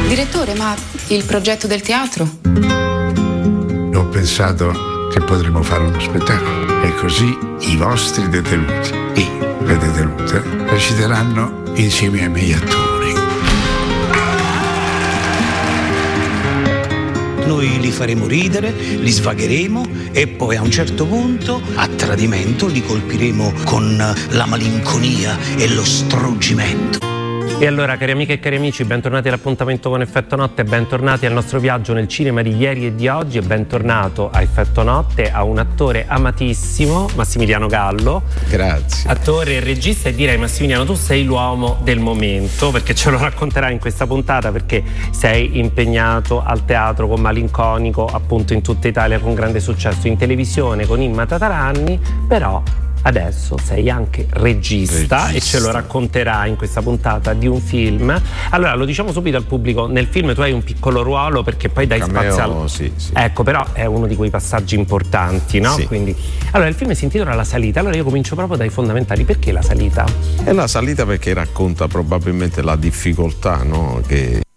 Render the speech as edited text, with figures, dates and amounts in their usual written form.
Direttore, ma il progetto del teatro? Ho pensato che potremmo fare uno spettacolo e così i vostri detenuti e le detenute reciteranno insieme ai miei attori. Noi li faremo ridere, li svagheremo e poi a un certo punto, a tradimento, li colpiremo con la malinconia e lo struggimento. E allora, cari amiche e cari amici, bentornati all'appuntamento con Effetto Notte, bentornati al nostro viaggio nel cinema di ieri e di oggi e bentornato a Effetto Notte a un attore amatissimo, Massimiliano Gallo. Grazie. Attore e regista, e direi, Massimiliano, tu sei l'uomo del momento, perché ce lo racconterai in questa puntata, perché sei impegnato al teatro con Malinconico, appunto in tutta Italia con grande successo, in televisione con Imma Tataranni, però adesso sei anche regista e ce lo racconterai in questa puntata di un film. Allora, lo diciamo subito al pubblico, nel film tu hai un piccolo ruolo perché poi dai spazio al... Sì. Ecco, però è uno di quei passaggi importanti, no? Sì. Quindi, allora, il film si intitola La Salita. Allora io comincio proprio dai fondamentali. Perché La Salita? È la salita perché racconta probabilmente la difficoltà, no? Che